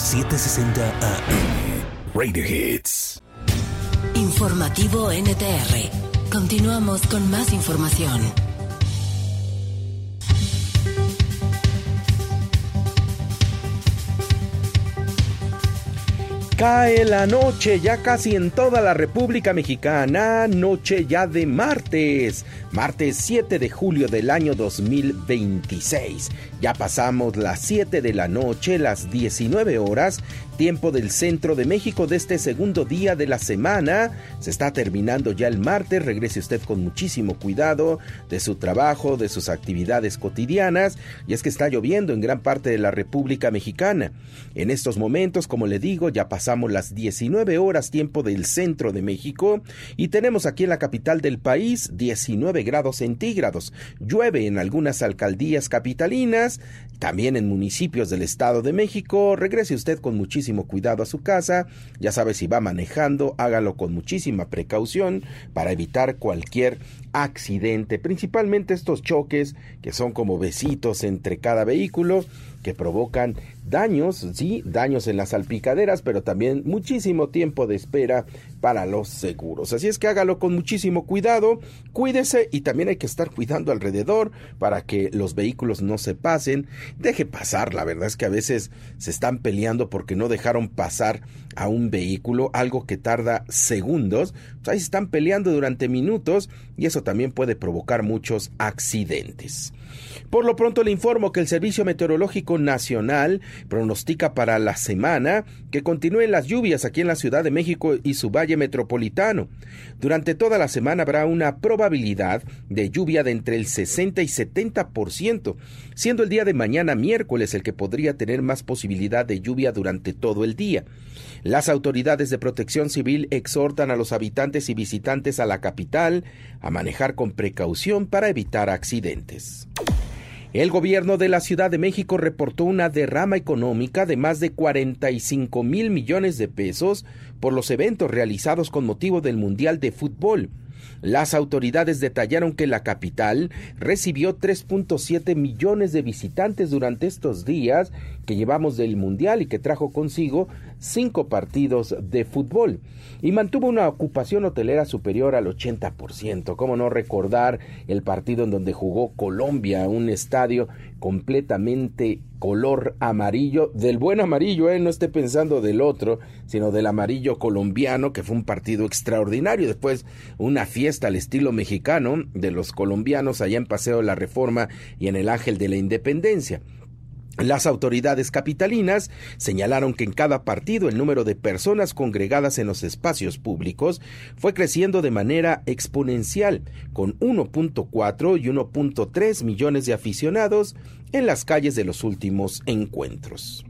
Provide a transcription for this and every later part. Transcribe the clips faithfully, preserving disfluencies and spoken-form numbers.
setecientos sesenta A M. Radio Hits. Informativo N T R. Continuamos con más información. Cae la noche ya casi en toda la República Mexicana, noche ya de martes, martes siete de julio del año dos mil veintiséis. Ya pasamos las siete de la noche, las diecinueve horas, tiempo del centro de México de este segundo día de la semana. Se está terminando ya el martes, regrese usted con muchísimo cuidado de su trabajo, de sus actividades cotidianas, y es que está lloviendo en gran parte de la República Mexicana. En estos momentos, como le digo, ya pasamos Pasamos las diecinueve horas tiempo del centro de México y tenemos aquí en la capital del país diecinueve grados centígrados. Llueve en algunas alcaldías capitalinas, también en municipios del Estado de México. Regrese usted con muchísimo cuidado a su casa. Ya sabe, si va manejando, hágalo con muchísima precaución para evitar cualquier accidente, principalmente estos choques que son como besitos entre cada vehículo, que provocan daños, sí, daños en las salpicaderas, pero también muchísimo tiempo de espera para los seguros. Así es que hágalo con muchísimo cuidado, cuídese, y también hay que estar cuidando alrededor para que los vehículos no se pasen. Deje pasar, la verdad es que a veces se están peleando porque no dejaron pasar a un vehículo, algo que tarda segundos. Pues ahí se están peleando durante minutos y eso también puede provocar muchos accidentes. Por lo pronto le informo que el Servicio Meteorológico Nacional pronostica para la semana que continúen las lluvias aquí en la Ciudad de México y su valle metropolitano. Durante toda la semana habrá una probabilidad de lluvia de entre el sesenta y setenta por ciento, siendo el día de mañana miércoles el que podría tener más posibilidad de lluvia durante todo el día. Las autoridades de Protección Civil exhortan a los habitantes y visitantes a la capital a manejar con precaución para evitar accidentes. El gobierno de la Ciudad de México reportó una derrama económica de más de cuarenta y cinco mil millones de pesos por los eventos realizados con motivo del Mundial de Fútbol. Las autoridades detallaron que la capital recibió tres punto siete millones de visitantes durante estos días que llevamos del Mundial y que trajo consigo cinco partidos de fútbol y mantuvo una ocupación hotelera superior al ochenta por ciento. ¿Cómo no recordar el partido en donde jugó Colombia, un estadio completamente color amarillo, del buen amarillo, eh, no esté pensando del otro, sino del amarillo colombiano, que fue un partido extraordinario. Después una fiesta al estilo mexicano de los colombianos allá en Paseo de la Reforma y en el Ángel de la Independencia. Las autoridades capitalinas señalaron que en cada partido el número de personas congregadas en los espacios públicos fue creciendo de manera exponencial, con uno punto cuatro y uno punto tres millones de aficionados en las calles de los últimos encuentros.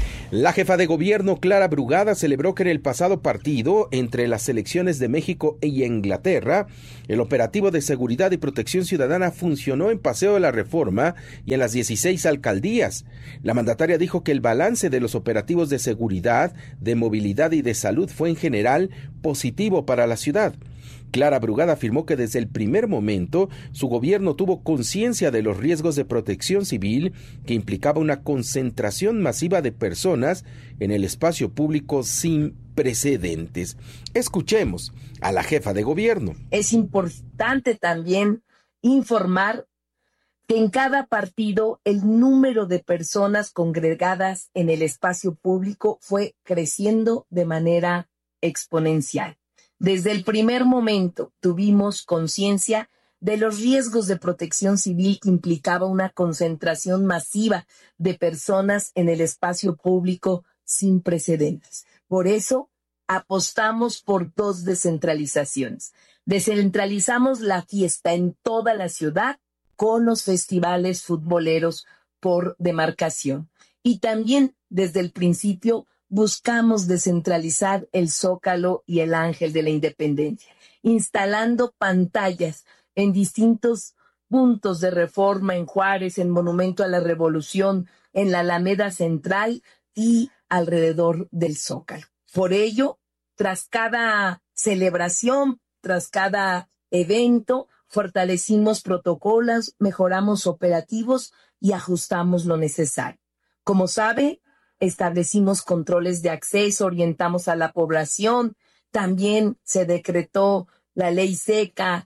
La jefa de gobierno, Clara Brugada, celebró que en el pasado partido entre las selecciones de México y Inglaterra, el operativo de seguridad y protección ciudadana funcionó en Paseo de la Reforma y en las dieciséis alcaldías. La mandataria dijo que el balance de los operativos de seguridad, de movilidad y de salud fue en general positivo para la ciudad. Clara Brugada afirmó que desde el primer momento su gobierno tuvo conciencia de los riesgos de protección civil que implicaba una concentración masiva de personas en el espacio público sin precedentes. Escuchemos a la jefa de gobierno. Es importante también informar que en cada partido el número de personas congregadas en el espacio público fue creciendo de manera exponencial. Desde el primer momento tuvimos conciencia de los riesgos de protección civil que implicaba una concentración masiva de personas en el espacio público sin precedentes. Por eso apostamos por dos descentralizaciones. Descentralizamos la fiesta en toda la ciudad con los festivales futboleros por demarcación. Y también desde el principio buscamos descentralizar el Zócalo y el Ángel de la Independencia, instalando pantallas en distintos puntos de Reforma, en Juárez, en Monumento a la Revolución, en la Alameda Central y alrededor del Zócalo. Por ello, tras cada celebración, tras cada evento, fortalecimos protocolos, mejoramos operativos y ajustamos lo necesario. Como sabe, establecimos controles de acceso, orientamos a la población, también se decretó la ley seca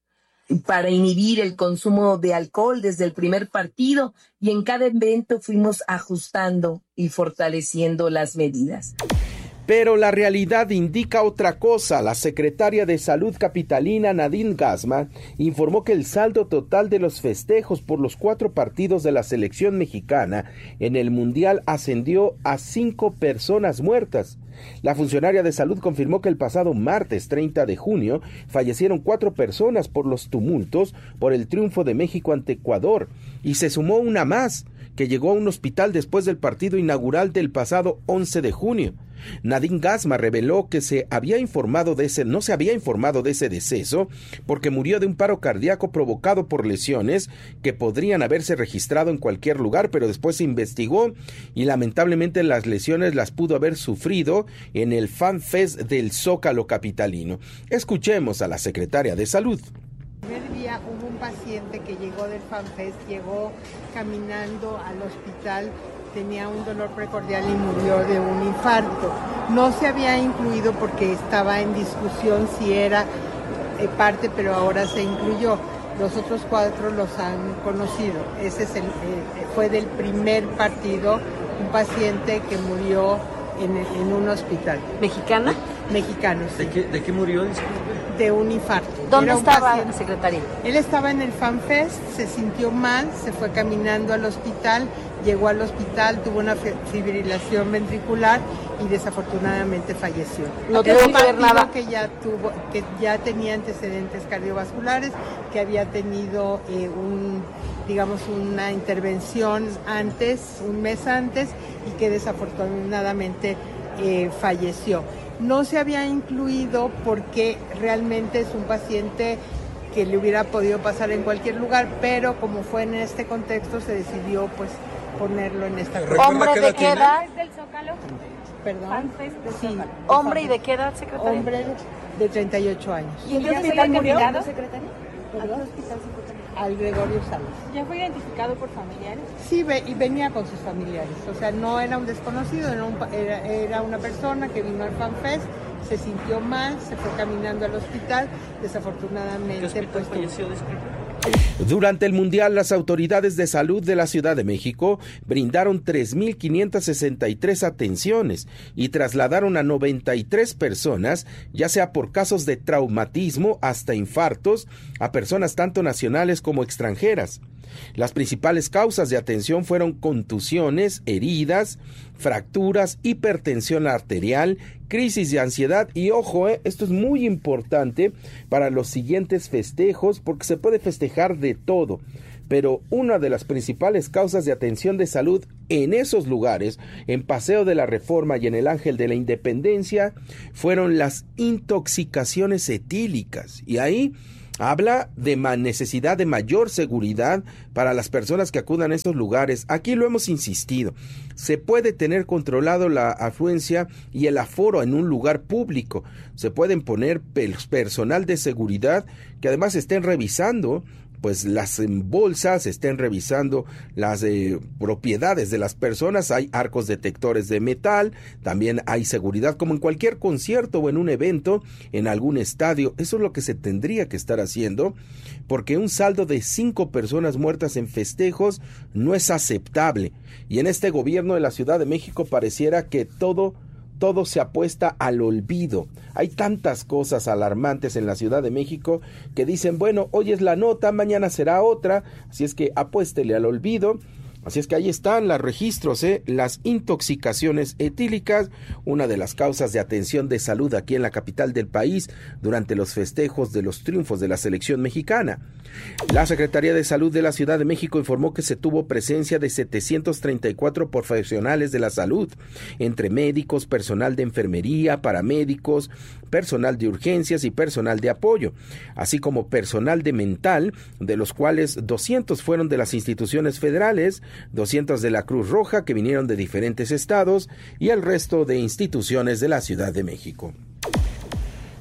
para inhibir el consumo de alcohol desde el primer partido, y en cada evento fuimos ajustando y fortaleciendo las medidas. Pero la realidad indica otra cosa. La secretaria de Salud capitalina, Nadine Gassmann, informó que el saldo total de los festejos por los cuatro partidos de la selección mexicana en el Mundial ascendió a cinco personas muertas. La funcionaria de salud confirmó que el pasado martes treinta de junio fallecieron cuatro personas por los tumultos por el triunfo de México ante Ecuador, y se sumó una más que llegó a un hospital después del partido inaugural del pasado once de junio. Nadine Gassmann reveló que se había informado de ese, no se había informado de ese deceso porque murió de un paro cardíaco provocado por lesiones que podrían haberse registrado en cualquier lugar, pero después se investigó y lamentablemente las lesiones las pudo haber sufrido en el Fan Fest del Zócalo capitalino. Escuchemos a la secretaria de Salud. El primer día hubo un paciente que llegó del Fan Fest, llegó caminando al hospital, tenía un dolor precordial y murió de un infarto. No se había incluido porque estaba en discusión si era eh, parte, pero ahora se incluyó. Los otros cuatro los han conocido. Ese es el, eh, fue del primer partido, un paciente que murió en, en un hospital. ¿Mexicana? Mexicano, sí. ¿De qué, de qué murió? Disculpe. De un infarto. ¿Dónde estaba, secretaria? Él estaba en el Fan Fest, se sintió mal, se fue caminando al hospital, llegó al hospital, tuvo una fibrilación ventricular y desafortunadamente falleció. No tuvo que ver nada. Que ya tuvo, que ya tenía antecedentes cardiovasculares, que había tenido eh, un, digamos, una intervención antes, un mes antes, y que desafortunadamente eh, falleció. No se había incluido porque realmente es un paciente que le hubiera podido pasar en cualquier lugar, pero como fue en este contexto se decidió pues ponerlo en esta. ¿Hombre de qué edad? ¿Del Zócalo? ¿Perdón? Sí. ¿Hombre y de qué edad, secretaria? Hombre de treinta y ocho años. ¿Y en qué hospital murió, secretaria? ¿A qué hospital se fue? Al Gregorio Salas. ¿Ya fue identificado por familiares? Sí, ve, y venía con sus familiares, o sea, no era un desconocido, era, un, era, era una persona que vino al Fan Fest, se sintió mal, se fue caminando al hospital, desafortunadamente... ¿Qué hospital pues, falleció, disculpe? Durante el Mundial, las autoridades de salud de la Ciudad de México brindaron tres mil quinientas sesenta y tres atenciones y trasladaron a noventa y tres personas, ya sea por casos de traumatismo hasta infartos, a personas tanto nacionales como extranjeras. Las principales causas de atención fueron contusiones, heridas, fracturas, hipertensión arterial, crisis de ansiedad y ojo, eh, esto es muy importante para los siguientes festejos porque se puede festejar de todo, pero una de las principales causas de atención de salud en esos lugares, en Paseo de la Reforma y en el Ángel de la Independencia, fueron las intoxicaciones etílicas y ahí habla de necesidad de mayor seguridad para las personas que acudan a estos lugares. Aquí lo hemos insistido. Se puede tener controlado la afluencia y el aforo en un lugar público. Se pueden poner personal de seguridad que además estén revisando pues las bolsas, estén revisando las eh, propiedades de las personas. Hay arcos detectores de metal, también hay seguridad como en cualquier concierto o en un evento, en algún estadio. Eso es lo que se tendría que estar haciendo, porque un saldo de cinco personas muertas en festejos no es aceptable. Y en este gobierno de la Ciudad de México pareciera que todo todo se apuesta al olvido. Hay tantas cosas alarmantes en la Ciudad de México que dicen, bueno, hoy es la nota, mañana será otra, así es que apuéstele al olvido. Así es que ahí están los registros, ¿eh? Las intoxicaciones etílicas, una de las causas de atención de salud aquí en la capital del país durante los festejos de los triunfos de la selección mexicana. La Secretaría de Salud de la Ciudad de México informó que se tuvo presencia de setecientos treinta y cuatro profesionales de la salud, entre médicos, personal de enfermería, paramédicos, personal de urgencias y personal de apoyo, así como personal de mental, de los cuales doscientos fueron de las instituciones federales, doscientos de la Cruz Roja que vinieron de diferentes estados y el resto de instituciones de la Ciudad de México.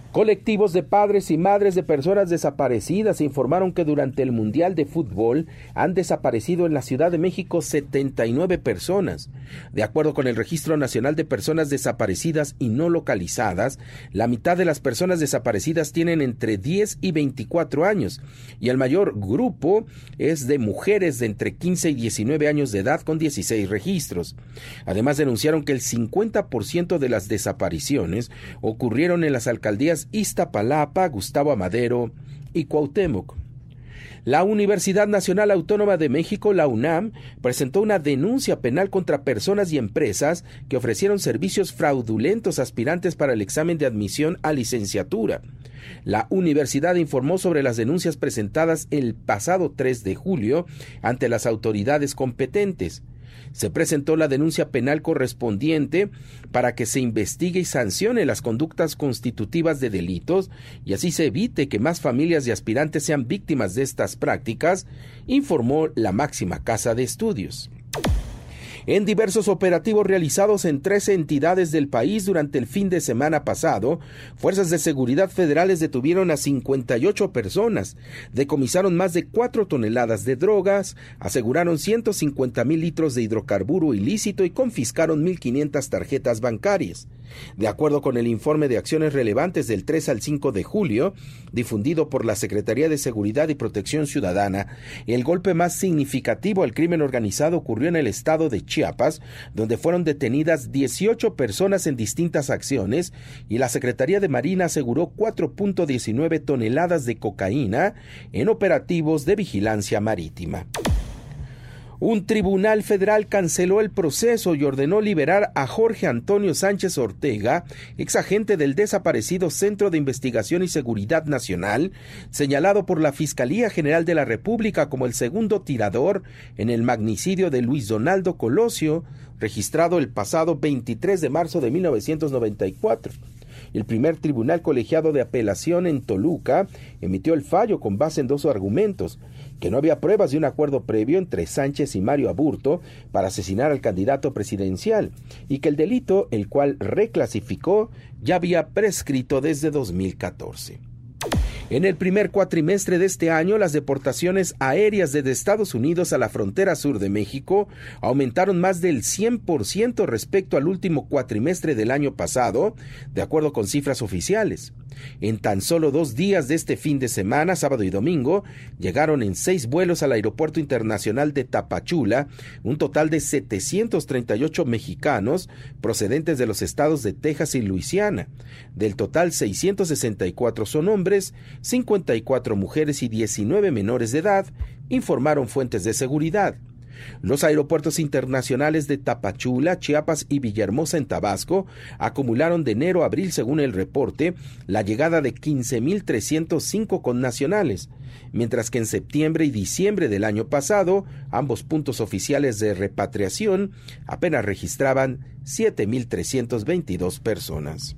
Colectivos de padres y madres de personas desaparecidas informaron que durante el Mundial de Fútbol han desaparecido en la Ciudad de México setenta y nueve personas. De acuerdo con el Registro Nacional de Personas Desaparecidas y No Localizadas, la mitad de las personas desaparecidas tienen entre diez y veinticuatro años, y el mayor grupo es de mujeres de entre quince y diecinueve años de edad, con dieciséis registros. Además, denunciaron que el cincuenta por ciento de las desapariciones ocurrieron en las alcaldías Iztapalapa, Gustavo Amadero y Cuauhtémoc. La Universidad Nacional Autónoma de México, la UNAM, presentó una denuncia penal contra personas y empresas que ofrecieron servicios fraudulentos a aspirantes para el examen de admisión a licenciatura. La universidad informó sobre las denuncias presentadas el pasado tres de julio ante las autoridades competentes. Se presentó la denuncia penal correspondiente para que se investigue y sancione las conductas constitutivas de delitos y así se evite que más familias de aspirantes sean víctimas de estas prácticas, informó la máxima casa de estudios. En diversos operativos realizados en trece entidades del país durante el fin de semana pasado, fuerzas de seguridad federales detuvieron a cincuenta y ocho personas, decomisaron más de cuatro toneladas de drogas, aseguraron ciento cincuenta mil litros de hidrocarburo ilícito y confiscaron mil quinientas tarjetas bancarias. De acuerdo con el informe de acciones relevantes del tres al cinco de julio, difundido por la Secretaría de Seguridad y Protección Ciudadana, el golpe más significativo al crimen organizado ocurrió en el estado de Chiapas, donde fueron detenidas dieciocho personas en distintas acciones y la Secretaría de Marina aseguró cuatro punto diecinueve toneladas de cocaína en operativos de vigilancia marítima. Un tribunal federal canceló el proceso y ordenó liberar a Jorge Antonio Sánchez Ortega, exagente del desaparecido Centro de Investigación y Seguridad Nacional, señalado por la Fiscalía General de la República como el segundo tirador en el magnicidio de Luis Donaldo Colosio, registrado el pasado veintitrés de marzo de mil novecientos noventa y cuatro. El primer tribunal colegiado de apelación en Toluca emitió el fallo con base en dos argumentos: que no había pruebas de un acuerdo previo entre Sánchez y Mario Aburto para asesinar al candidato presidencial, y que el delito, el cual reclasificó, ya había prescrito desde dos mil catorce. En el primer cuatrimestre de este año, las deportaciones aéreas desde Estados Unidos a la frontera sur de México aumentaron más del cien por ciento respecto al último cuatrimestre del año pasado, de acuerdo con cifras oficiales. En tan solo dos días de este fin de semana, sábado y domingo, llegaron en seis vuelos al Aeropuerto Internacional de Tapachula un total de setecientos treinta y ocho mexicanos procedentes de los estados de Texas y Luisiana. Del total, seiscientos sesenta y cuatro son hombres, cincuenta y cuatro mujeres y diecinueve menores de edad, informaron fuentes de seguridad. Los aeropuertos internacionales de Tapachula, Chiapas y Villahermosa en Tabasco acumularon de enero a abril, según el reporte, la llegada de quince mil trescientos cinco connacionales, mientras que en septiembre y diciembre del año pasado, ambos puntos oficiales de repatriación apenas registraban siete mil trescientas veintidós personas.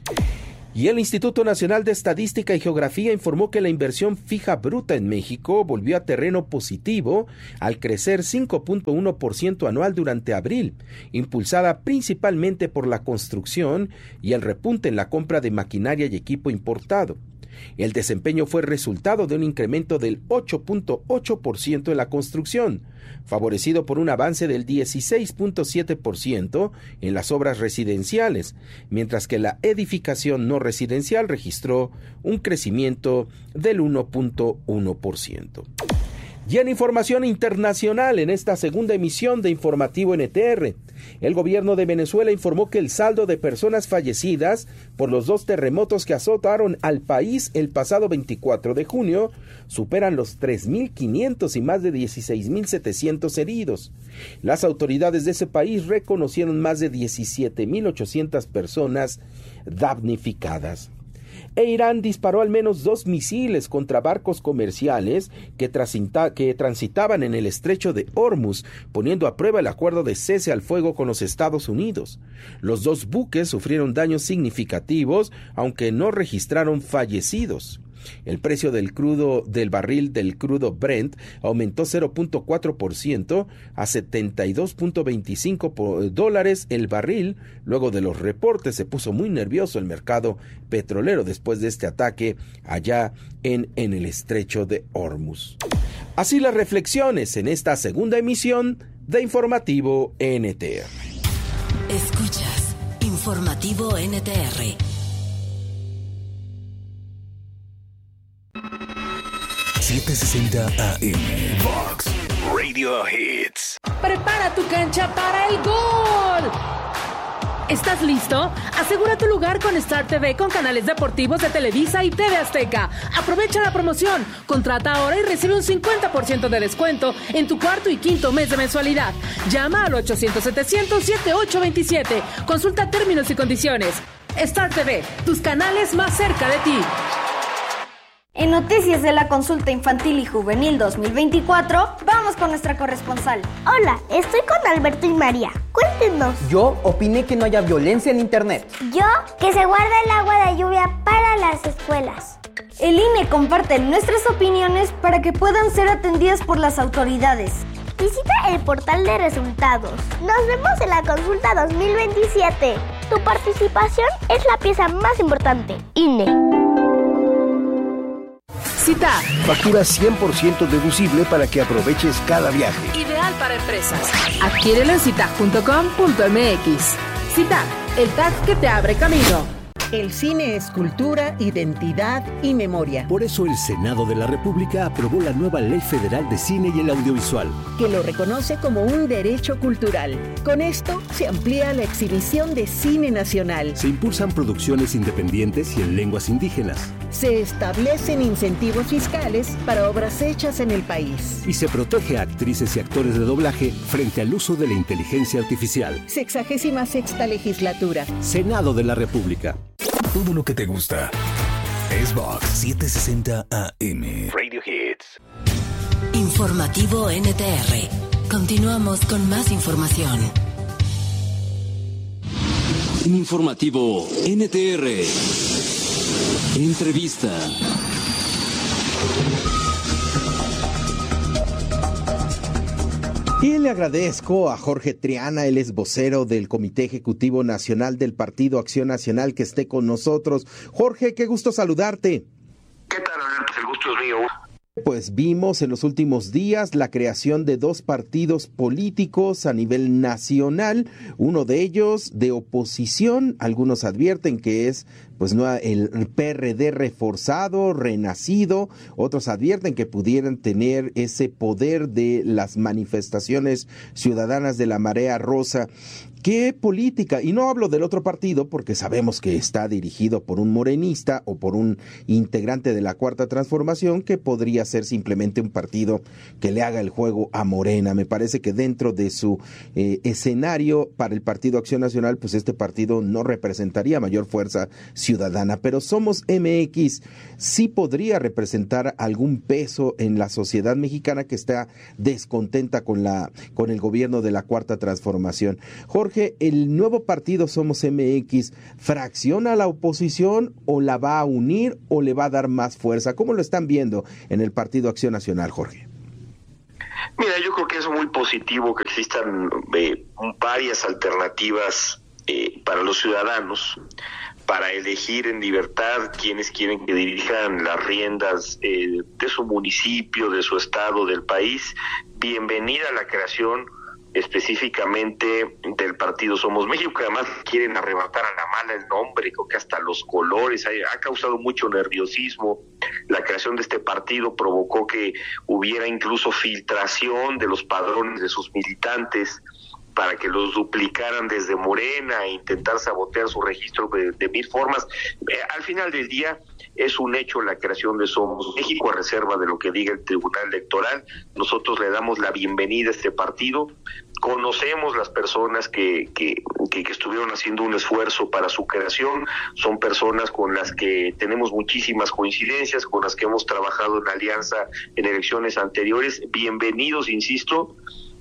Y el Instituto Nacional de Estadística y Geografía informó que la inversión fija bruta en México volvió a terreno positivo al crecer cinco punto uno por ciento anual durante abril, impulsada principalmente por la construcción y el repunte en la compra de maquinaria y equipo importado. El desempeño fue resultado de un incremento del ocho punto ocho por ciento en la construcción, favorecido por un avance del dieciséis punto siete por ciento en las obras residenciales, mientras que la edificación no residencial registró un crecimiento del uno punto uno por ciento. Y en información internacional, en esta segunda emisión de Informativo N T R, el gobierno de Venezuela informó que el saldo de personas fallecidas por los dos terremotos que azotaron al país el pasado veinticuatro de junio superan los tres mil quinientos y más de dieciséis mil setecientos heridos. Las autoridades de ese país reconocieron más de diecisiete mil ochocientas personas damnificadas. E Irán disparó al menos dos misiles contra barcos comerciales que, transita, que transitaban en el estrecho de Hormuz, poniendo a prueba el acuerdo de cese al fuego con los Estados Unidos. Los dos buques sufrieron daños significativos, aunque no registraron fallecidos. El precio del crudo del barril del crudo Brent aumentó cero punto cuatro por ciento a setenta y dos punto veinticinco dólares el barril. Luego de los reportes se puso muy nervioso el mercado petrolero después de este ataque allá en, en el estrecho de Hormuz. Así las reflexiones en esta segunda emisión de Informativo N T R. Escuchas Informativo N T R. setecientos sesenta A M Vox Radio Hits. Prepara tu cancha para el gol. ¿Estás listo? Asegura tu lugar con Star T V con canales deportivos de Televisa y T V Azteca. Aprovecha la promoción. Contrata ahora y recibe un cincuenta por ciento de descuento en tu cuarto y quinto mes de mensualidad. Llama al ochocientos setecientos setenta y ocho veintisiete. Consulta términos y condiciones. Star T V, tus canales más cerca de ti. En Noticias de la Consulta Infantil y Juvenil dos mil veinticuatro, vamos con nuestra corresponsal. Hola, estoy con Alberto y María. Cuéntenos. Yo opiné que no haya violencia en internet. Yo, que se guarda el agua de lluvia para las escuelas. El I N E comparte nuestras opiniones para que puedan ser atendidas por las autoridades. Visita el portal de resultados. Nos vemos en la Consulta dos mil veintisiete. Tu participación es la pieza más importante. I N E. Cita. Factura cien por ciento deducible para que aproveches cada viaje. Ideal para empresas. Adquiérelo en cita punto com punto m x. Cita, el tag que te abre camino. El cine es cultura, identidad y memoria. Por eso el Senado de la República aprobó la nueva Ley Federal de Cine y el Audiovisual, que lo reconoce como un derecho cultural. Con esto se amplía la exhibición de cine nacional. Se impulsan producciones independientes y en lenguas indígenas. Se establecen incentivos fiscales para obras hechas en el país. Y se protege a actrices y actores de doblaje frente al uso de la inteligencia artificial. Sexagésima sexta legislatura. Senado de la República. Todo lo que te gusta es Vox setecientos sesenta A M Radio Hits. Informativo N T R. Continuamos con más información. En Informativo N T R. Entrevista. Y le agradezco a Jorge Triana, él es vocero del Comité Ejecutivo Nacional del Partido Acción Nacional, que esté con nosotros. Jorge, qué gusto saludarte. ¿Qué tal, Alberto? El gusto es mío. Pues vimos en los últimos días la creación de dos partidos políticos a nivel nacional, uno de ellos de oposición. Algunos advierten que es pues no el P R D reforzado, renacido. Otros advierten que pudieran tener ese poder de las manifestaciones ciudadanas de la Marea Rosa. ¿Qué política? Y no hablo del otro partido porque sabemos que está dirigido por un morenista o por un integrante de la Cuarta Transformación, que podría ser simplemente un partido que le haga el juego a Morena. Me parece que dentro de su eh, escenario para el Partido Acción Nacional, pues este partido no representaría mayor fuerza ciudadana, pero Somos M X sí podría representar algún peso en la sociedad mexicana que está descontenta con la con el gobierno de la Cuarta Transformación. Jorge, ¿el nuevo partido Somos M X fracciona a la oposición o la va a unir o le va a dar más fuerza? ¿Cómo lo están viendo en el Partido Acción Nacional, Jorge? Mira, yo creo que es muy positivo que existan eh, varias alternativas eh, para los ciudadanos, para elegir en libertad quienes quieren que dirijan las riendas eh, de su municipio, de su estado, del país. Bienvenida a la creación específicamente del partido Somos México, que además quieren arrebatar a la mala el nombre, creo que hasta los colores, ha, ha causado mucho nerviosismo. La creación de este partido provocó que hubiera incluso filtración de los padrones de sus militantes para que los duplicaran desde Morena e intentar sabotear su registro de, de mil formas. Eh, al final del día es un hecho la creación de Somos México, a reserva de lo que diga el Tribunal Electoral. Nosotros le damos la bienvenida a este partido. Conocemos las personas que, que, que, que estuvieron haciendo un esfuerzo para su creación. Son personas con las que tenemos muchísimas coincidencias, con las que hemos trabajado en alianza en elecciones anteriores. Bienvenidos, insisto.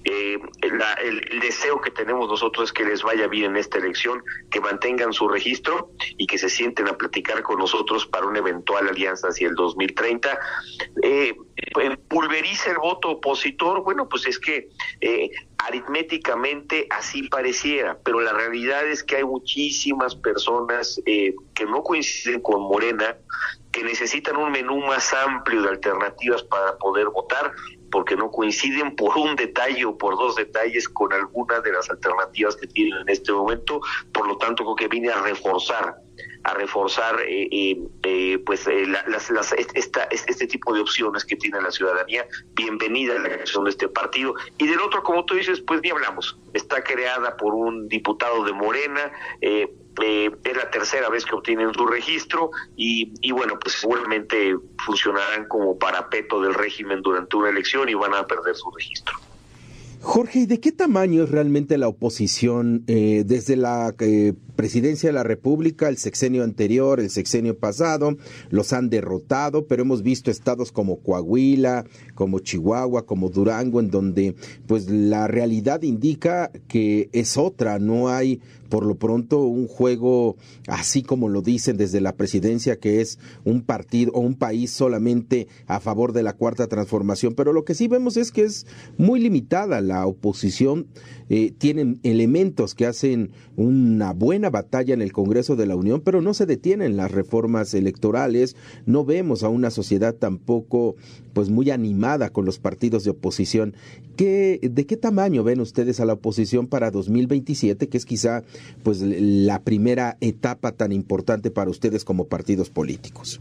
Eh, la, el, el deseo que tenemos nosotros es que les vaya bien en esta elección, que mantengan su registro y que se sienten a platicar con nosotros para una eventual alianza hacia el dos mil treinta. Eh, pulveriza el voto opositor, bueno, pues es que eh, aritméticamente así pareciera, pero la realidad es que hay muchísimas personas eh, que no coinciden con Morena, que necesitan un menú más amplio de alternativas para poder votar, porque no coinciden por un detalle o por dos detalles con alguna de las alternativas que tienen en este momento. Por lo tanto, creo que viene a reforzar, a reforzar eh, eh, eh, pues eh, la, las, las, esta, este tipo de opciones que tiene la ciudadanía. Bienvenida a la creación de este partido. Y del otro, como tú dices, pues ni hablamos. Está creada por un diputado de Morena, eh, Eh, es la tercera vez que obtienen su registro y, y bueno, pues seguramente funcionarán como parapeto del régimen durante una elección y van a perder su registro. Jorge, ¿y de qué tamaño es realmente la oposición eh, desde la eh, presidencia de la República, el sexenio anterior, el sexenio pasado? Los han derrotado, pero hemos visto estados como Coahuila, como Chihuahua, como Durango, en donde pues la realidad indica que es otra, no hay por lo pronto un juego así como lo dicen desde la presidencia, que es un partido o un país solamente a favor de la Cuarta Transformación, pero lo que sí vemos es que es muy limitada la oposición. Eh, tienen elementos que hacen una buena batalla en el Congreso de la Unión, pero no se detienen las reformas electorales. No vemos a una sociedad tampoco pues muy animada con los partidos de oposición. ¿Qué, ¿De qué tamaño ven ustedes a la oposición para dos mil veintisiete, que es quizá pues la primera etapa tan importante para ustedes como partidos políticos?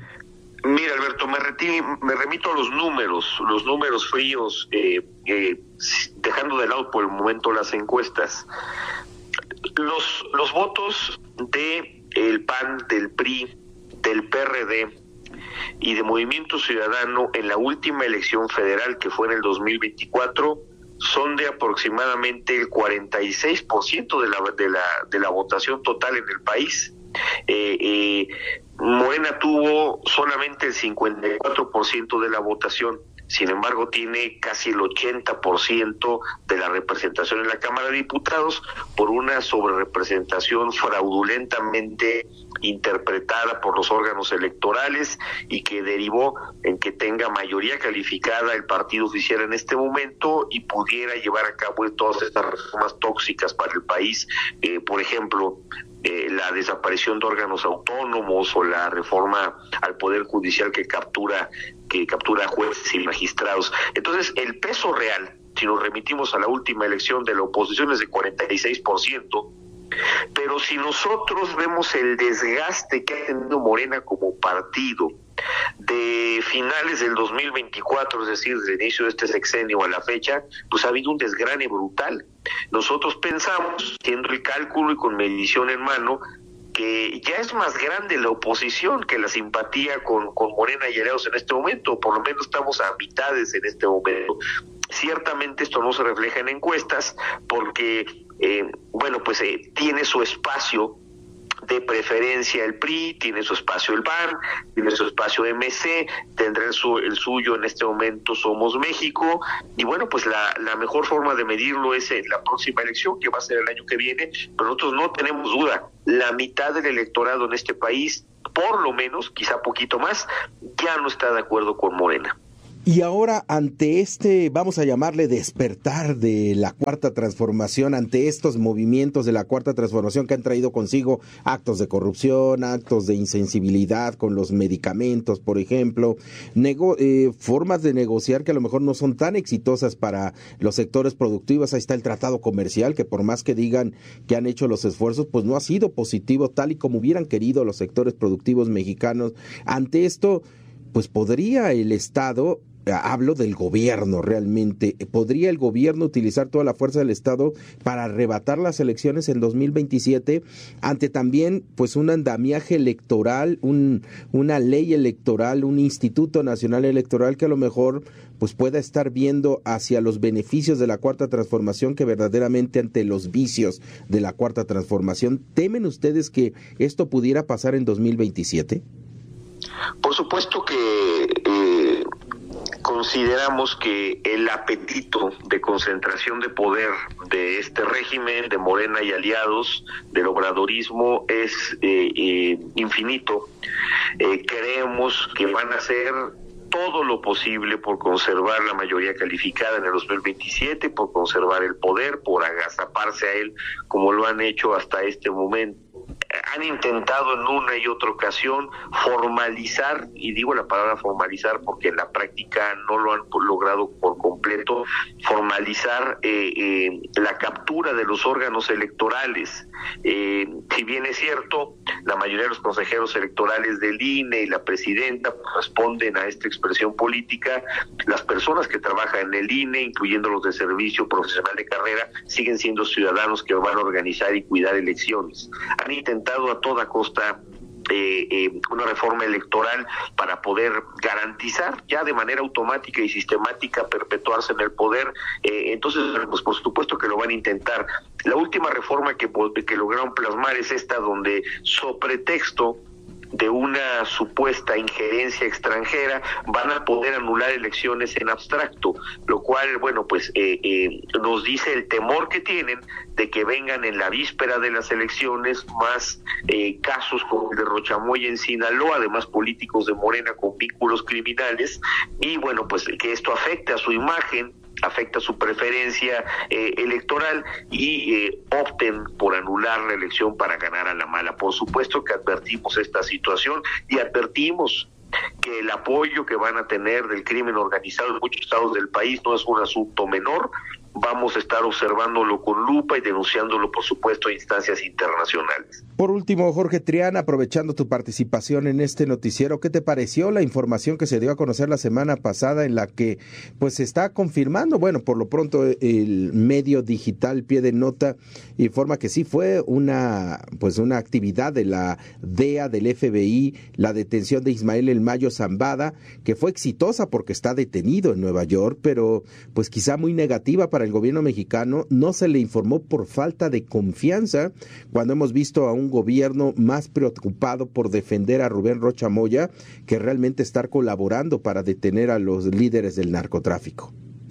Mira, Alberto, me, retí, me remito a los números, los números fríos, eh, eh, dejando de lado por el momento las encuestas. Los, los votos de el P A N, del P R I, del P R D y de Movimiento Ciudadano en la última elección federal, que fue en el dos mil veinticuatro, son de aproximadamente el cuarenta y seis por ciento de la, de la, de la votación total en el país. Eh, eh, Morena tuvo solamente el cincuenta y cuatro por ciento de la votación, sin embargo tiene casi el ochenta por ciento de la representación en la Cámara de Diputados por una sobrerepresentación fraudulentamente interpretada por los órganos electorales y que derivó en que tenga mayoría calificada el partido oficial en este momento y pudiera llevar a cabo todas estas reformas tóxicas para el país, eh, por ejemplo, Eh, la desaparición de órganos autónomos o la reforma al Poder Judicial que captura que captura jueces y magistrados. Entonces, el peso real, si nos remitimos a la última elección de la oposición, es de cuarenta y seis por ciento, pero si nosotros vemos el desgaste que ha tenido Morena como partido de finales del dos mil veinticuatro, es decir, desde el inicio de este sexenio a la fecha, pues ha habido un desgrane brutal. Nosotros pensamos, haciendo el cálculo y con medición en mano, que ya es más grande la oposición que la simpatía con, con Morena y aliados en este momento, por lo menos estamos a mitades en este momento. Ciertamente esto no se refleja en encuestas porque, eh, bueno, pues eh, tiene su espacio de preferencia el P R I, tiene su espacio el P A N, tiene su espacio M C, tendrá el, su, el suyo en este momento Somos México, y bueno, pues la, la mejor forma de medirlo es en la próxima elección, que va a ser el año que viene, pero nosotros no tenemos duda, la mitad del electorado en este país, por lo menos, quizá poquito más, ya no está de acuerdo con Morena. Y ahora, ante este, vamos a llamarle despertar de la Cuarta Transformación, ante estos movimientos de la Cuarta Transformación que han traído consigo actos de corrupción, actos de insensibilidad con los medicamentos, por ejemplo, nego- eh, formas de negociar que a lo mejor no son tan exitosas para los sectores productivos. Ahí está el tratado comercial, que por más que digan que han hecho los esfuerzos, pues no ha sido positivo tal y como hubieran querido los sectores productivos mexicanos. Ante esto, pues podría el Estado... Hablo del gobierno realmente. ¿Podría el gobierno utilizar toda la fuerza del Estado para arrebatar las elecciones en dos mil veintisiete ante también pues un andamiaje electoral, un, una ley electoral, un Instituto Nacional Electoral que a lo mejor pues pueda estar viendo hacia los beneficios de la Cuarta Transformación que verdaderamente ante los vicios de la Cuarta Transformación? ¿Temen ustedes que esto pudiera pasar en dos mil veintisiete? Por supuesto que... Eh... consideramos que el apetito de concentración de poder de este régimen, de Morena y aliados, del obradorismo, es eh, eh, infinito. Eh, creemos que van a hacer todo lo posible por conservar la mayoría calificada en el dos mil veintisiete, por conservar el poder, por agazaparse a él como lo han hecho hasta este momento. Han intentado en una y otra ocasión formalizar, y digo la palabra formalizar porque en la práctica no lo han logrado por completo, formalizar eh, eh, la captura de los órganos electorales. Eh, si bien es cierto, la mayoría de los consejeros electorales del I N E y la presidenta responden a esta expresión política, las personas que trabajan en el I N E, incluyendo los de servicio profesional de carrera, siguen siendo ciudadanos que van a organizar y cuidar elecciones. Han intentado a toda costa eh, eh, una reforma electoral para poder garantizar ya de manera automática y sistemática perpetuarse en el poder. Eh, entonces, pues por supuesto que lo van a intentar. La última reforma que, que lograron plasmar es esta, donde sobre pretexto de una supuesta injerencia extranjera van a poder anular elecciones en abstracto, lo cual, bueno, pues eh, eh, nos dice el temor que tienen de que vengan en la víspera de las elecciones más eh, casos como el de Rochamoya en Sinaloa, además políticos de Morena con vínculos criminales, y bueno, pues que esto afecte a su imagen, afecta su preferencia eh, electoral y eh, opten por anular la elección para ganar a la mala. Por supuesto que advertimos esta situación y advertimos que el apoyo que van a tener del crimen organizado en muchos estados del país no es un asunto menor. Vamos a estar observándolo con lupa y denunciándolo, por supuesto, a instancias internacionales. Por último, Jorge Triana, aprovechando tu participación en este noticiero, ¿qué te pareció la información que se dio a conocer la semana pasada en la que pues se está confirmando? Bueno, por lo pronto el medio digital Pie de Nota informa que sí fue una pues una actividad de la D E A, del F B I, la detención de Ismael El Mayo Zambada, que fue exitosa porque está detenido en Nueva York, pero pues quizá muy negativa para el gobierno mexicano. No se le informó por falta de confianza, cuando hemos visto a un gobierno más preocupado por defender a Rubén Rocha Moya que realmente estar colaborando para detener a los líderes del narcotráfico.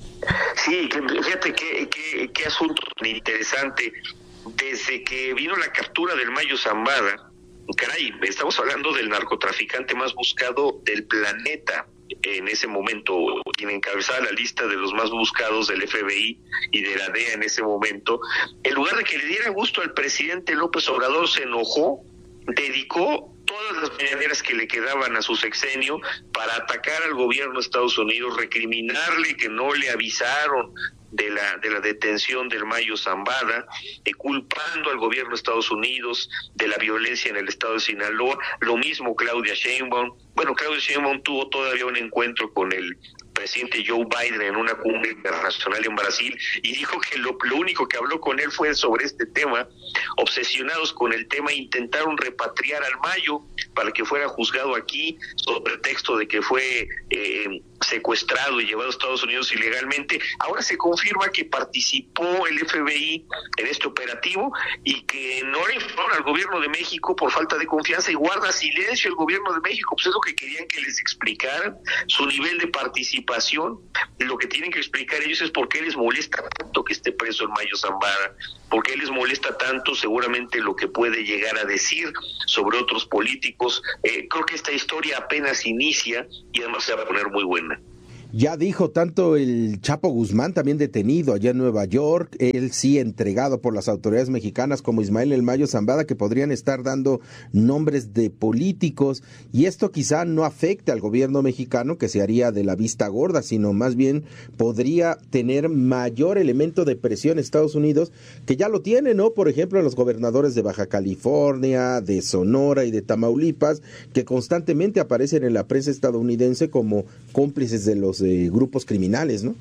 Sí, fíjate qué, qué, qué asunto tan interesante. Desde que vino la captura del Mayo Zambada, caray, estamos hablando del narcotraficante más buscado del planeta. En ese momento, quien encabezaba la lista de los más buscados del F B I y de la D E A en ese momento, en lugar de que le diera gusto al presidente López Obrador, se enojó, dedicó todas las mañaneras que le quedaban a su sexenio para atacar al gobierno de Estados Unidos, recriminarle que no le avisaron de la de la detención del Mayo Zambada, eh, culpando al gobierno de Estados Unidos de la violencia en el estado de Sinaloa. Lo mismo Claudia Sheinbaum. Bueno, Claudia Sheinbaum tuvo todavía un encuentro con el presidente Joe Biden en una cumbre internacional en Brasil y dijo que lo, lo único que habló con él fue sobre este tema. Obsesionados con el tema, intentaron repatriar al Mayo para que fuera juzgado aquí, sobre pretexto de que fue eh, secuestrado y llevado a Estados Unidos ilegalmente. Ahora se confirma que participó el F B I en este operativo y que no le informaron al gobierno de México por falta de confianza, y guarda silencio el gobierno de México. Pues es lo que querían que les explicaran, su nivel de participación. Lo que tienen que explicar ellos es por qué les molesta tanto que esté preso el Mayo Zambada, por qué les molesta tanto seguramente lo que puede llegar a decir sobre otros políticos. Eh, creo que esta historia apenas inicia y además se va a poner muy buena. Ya dijo tanto el Chapo Guzmán, también detenido allá en Nueva York, él sí entregado por las autoridades mexicanas, como Ismael El Mayo Zambada, que podrían estar dando nombres de políticos, y esto quizá no afecte al gobierno mexicano, que se haría de la vista gorda, sino más bien podría tener mayor elemento de presión Estados Unidos, que ya lo tiene, ¿no? Por ejemplo, los gobernadores de Baja California, de Sonora y de Tamaulipas, que constantemente aparecen en la prensa estadounidense como cómplices de los de grupos criminales, ¿no?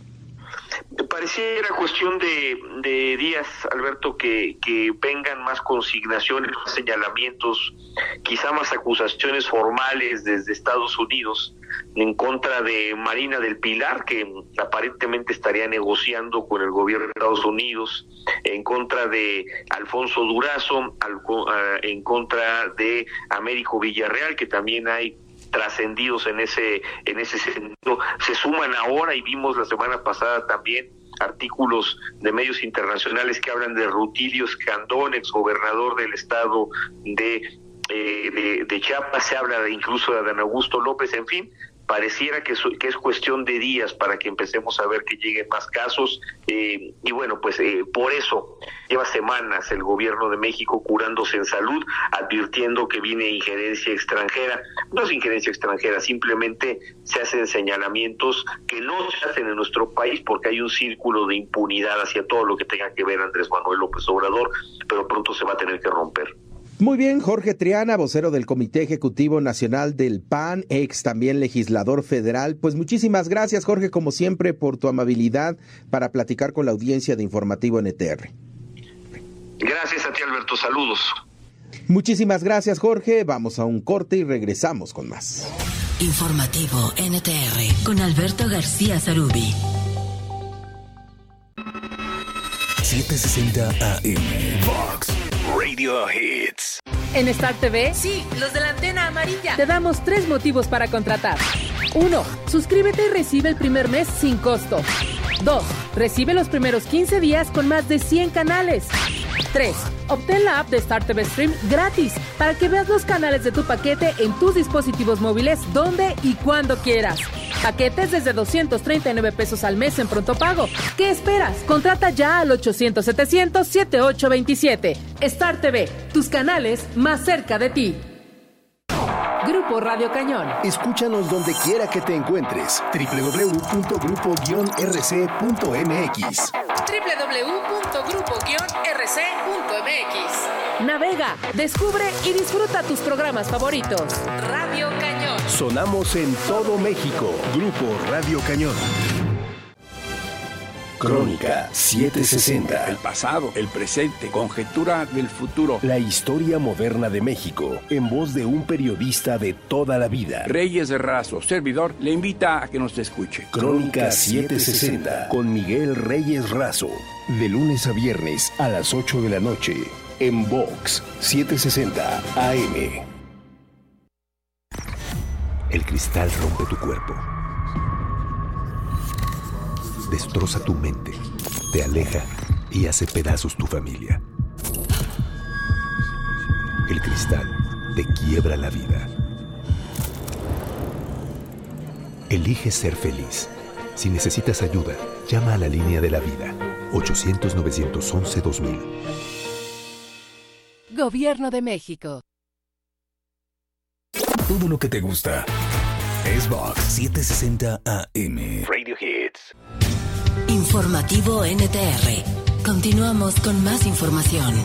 Pareciera cuestión de, de días, Alberto, que, que vengan más consignaciones, más señalamientos, quizá más acusaciones formales desde Estados Unidos en contra de Marina del Pilar, que aparentemente estaría negociando con el gobierno de Estados Unidos, en contra de Alfonso Durazo, al, en contra de Américo Villarreal, que también hay trascendidos en ese en ese sentido. Se suman ahora, y vimos la semana pasada también artículos de medios internacionales que hablan de Rutilio Escandón, exgobernador del estado de, eh, de, de Chiapas. Se habla de, incluso de Adán Augusto López. En fin, pareciera que es, que es cuestión de días para que empecemos a ver que lleguen más casos, eh, y bueno, pues eh, por eso lleva semanas el gobierno de México curándose en salud, advirtiendo que viene injerencia extranjera. No es injerencia extranjera, simplemente se hacen señalamientos que no se hacen en nuestro país porque hay un círculo de impunidad hacia todo lo que tenga que ver Andrés Manuel López Obrador, pero pronto se va a tener que romper. Muy bien, Jorge Triana, vocero del Comité Ejecutivo Nacional del P A N, ex también legislador federal. Pues muchísimas gracias, Jorge, como siempre, por tu amabilidad para platicar con la audiencia de Informativo N T R. Gracias a ti, Alberto. Saludos. Muchísimas gracias, Jorge. Vamos a un corte y regresamos con más. Informativo N T R con Alberto García Zarubi. setecientos sesenta A M Vox Radio Hits. En Star T V, sí, los de la antena amarilla, te damos tres motivos para contratar. Uno, suscríbete y recibe el primer mes sin costo. Dos, recibe los primeros quince días con más de cien canales. Tres, obtén la app de Star T V Stream gratis para que veas los canales de tu paquete en tus dispositivos móviles donde y cuando quieras. Paquetes desde doscientos treinta y nueve pesos al mes en pronto pago. ¿Qué esperas? Contrata ya al ochocientos setecientos setenta y ocho veintisiete. Star T V, tus canales más cerca de ti. Grupo Radio Cañón. Escúchanos donde quiera que te encuentres. doble u doble u doble u punto grupo guion r c punto m x. doble u doble u doble u punto grupo guion r c punto m x. Navega, descubre y disfruta tus programas favoritos. Radio Cañón. Sonamos en todo México. Grupo Radio Cañón. Crónica setecientos sesenta. El pasado, el presente, conjetura del futuro. La historia moderna de México, en voz de un periodista de toda la vida. Reyes Razo, servidor, le invita a que nos escuche. Crónica setecientos sesenta, con Miguel Reyes Razo. De lunes a viernes a las ocho de la noche, en Vox setecientos sesenta A M. El cristal rompe tu cuerpo. Destroza tu mente, te aleja y hace pedazos tu familia. El cristal te quiebra la vida. Elige ser feliz. Si necesitas ayuda, llama a la línea de la vida, ochocientos, novecientos once, dos mil. Gobierno de México. Todo lo que te gusta es Vox setecientos sesenta A M Radio Hits. Informativo N T R. Continuamos con más información.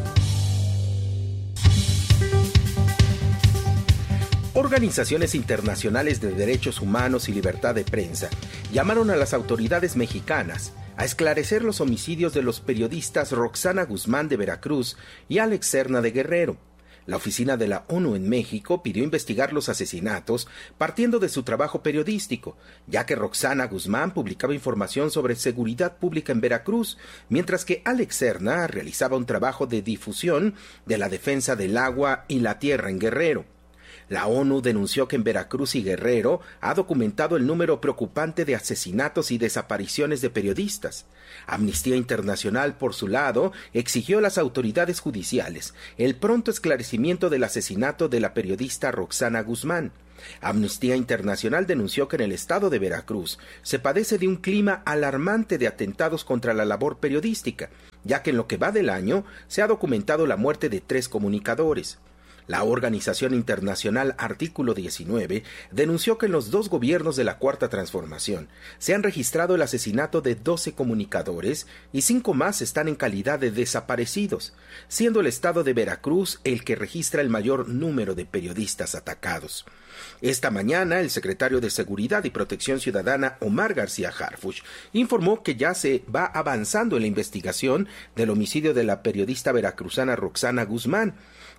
Organizaciones internacionales de derechos humanos y libertad de prensa llamaron a las autoridades mexicanas a esclarecer los homicidios de los periodistas Roxana Guzmán de Veracruz y Alex Serna de Guerrero. La oficina de la ONU en México pidió investigar los asesinatos partiendo de su trabajo periodístico, ya que Roxana Guzmán publicaba información sobre seguridad pública en Veracruz, mientras que Alex Serna realizaba un trabajo de difusión de la defensa del agua y la tierra en Guerrero. La ONU denunció que en Veracruz y Guerrero ha documentado el número preocupante de asesinatos y desapariciones de periodistas. Amnistía Internacional, por su lado, exigió a las autoridades judiciales el pronto esclarecimiento del asesinato de la periodista Roxana Guzmán. Amnistía Internacional denunció que en el estado de Veracruz se padece de un clima alarmante de atentados contra la labor periodística, ya que en lo que va del año se ha documentado la muerte de tres comunicadores. La organización internacional Artículo diecinueve denunció que en los dos gobiernos de la Cuarta Transformación se han registrado el asesinato de doce comunicadores y cinco más están en calidad de desaparecidos, siendo el estado de Veracruz el que registra el mayor número de periodistas atacados. Esta mañana, el secretario de Seguridad y Protección Ciudadana, Omar García Harfuch, informó que ya se va avanzando en la investigación del homicidio de la periodista veracruzana Roxana Guzmán.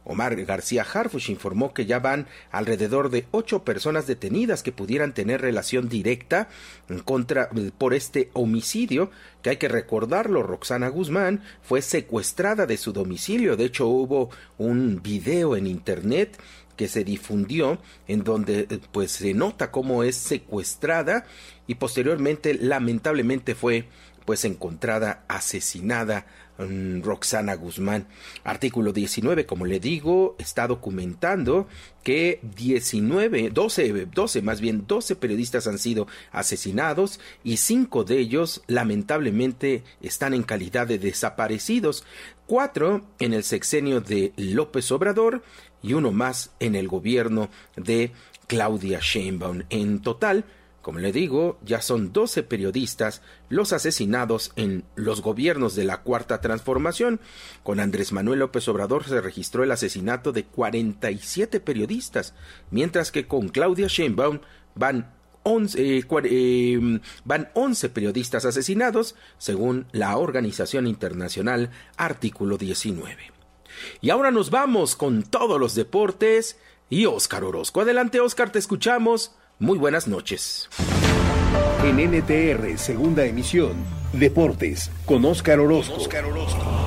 Omar García Harfuch informó que ya van alrededor de ocho personas detenidas que pudieran tener relación directa en contra por este homicidio, que hay que recordarlo, Roxana Guzmán fue secuestrada de su domicilio. De hecho, hubo un video en internet que se difundió en donde pues se nota cómo es secuestrada y posteriormente lamentablemente fue pues encontrada asesinada um, Roxana Guzmán. Artículo diecinueve, como le digo, está documentando que diecinueve, doce, doce, más bien doce periodistas han sido asesinados y cinco de ellos lamentablemente están en calidad de desaparecidos. Cuatro en el sexenio de López Obrador y uno más en el gobierno de Claudia Sheinbaum. En total, como le digo, ya son doce periodistas los asesinados en los gobiernos de la Cuarta Transformación. Con Andrés Manuel López Obrador se registró el asesinato de cuarenta y siete periodistas, mientras que con Claudia Sheinbaum van once, eh, eh, van once periodistas asesinados, según la organización internacional Artículo diecinueve. Y ahora nos vamos con todos los deportes y Óscar Orozco. Adelante, Óscar, te escuchamos. Muy buenas noches. En N T R, segunda emisión, Deportes, con Óscar Orozco. Con Óscar Orozco.